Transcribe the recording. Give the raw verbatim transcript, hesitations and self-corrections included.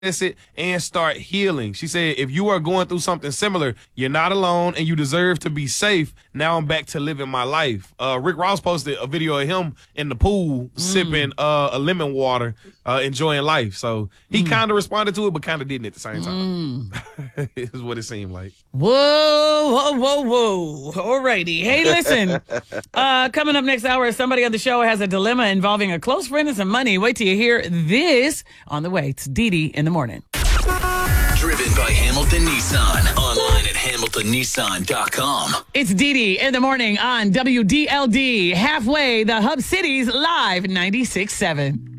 it and start healing. She said, if you are going through something similar, you're not alone and you deserve to be safe. Now I'm back to living my life. Uh, Rick Ross posted a video of him in the pool mm. sipping uh, a lemon water, uh, enjoying life. So he mm. kind of responded to it, but kind of didn't at the same time. Mm. Is what it seemed like. Whoa, whoa, whoa, whoa. All righty. Hey, listen, uh, coming up next hour, somebody on the show has a dilemma involving a close friend and some money. Wait till you hear this on the way. It's Dee Dee in the morning. Driven by Hamilton Nissan. Online at hamilton nissan dot com. It's Dee Dee in the morning on W D L D. Halfway, the Hub Cities Live ninety-six point seven.